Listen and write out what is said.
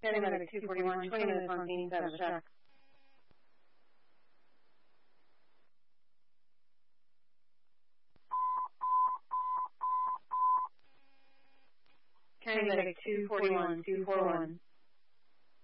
County Medic 241, 20 minutes on scene, establish shock. County Medic 241, 241.